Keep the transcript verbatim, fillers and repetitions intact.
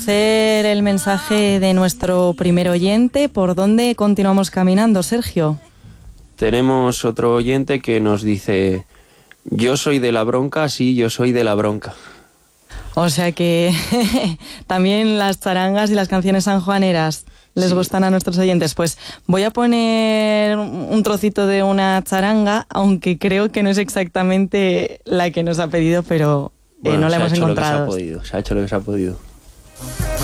Hacer el mensaje de nuestro primer oyente. ¿Por dónde continuamos caminando, Sergio? Tenemos otro oyente que nos dice: yo soy de la bronca, sí, yo soy de la bronca. O sea que también las charangas y las canciones sanjuaneras les sí. gustan a nuestros oyentes. Pues voy a poner un trocito de una charanga, aunque creo que no es exactamente la que nos ha pedido, pero bueno, eh, no la hemos encontrado. Se ha hecho lo que se ha podido, se ha hecho lo que se ha podido.